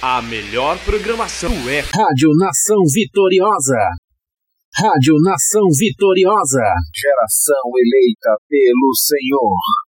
A melhor programação é Rádio Nação Vitoriosa. Rádio Nação Vitoriosa. Geração eleita pelo Senhor.